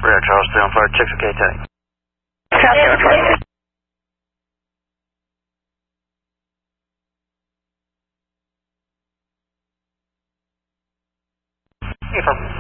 Charles 3 on fire, check for K-Tech. Affirmative.